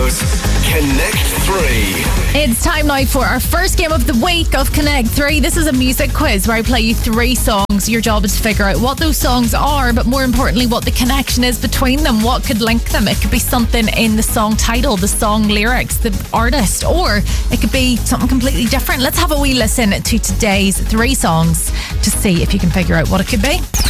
Radio's Connect 3. It's time now for our first game of the week of Connect 3. This is a music quiz where I play you 3 songs. Your job is to figure out what those songs are, but more importantly, what the connection is between them. What could link them? It could be something in the song title, the song lyrics, the artist, or it could be something completely different. Let's have a wee listen to today's 3 songs to see if you can figure out what it could be.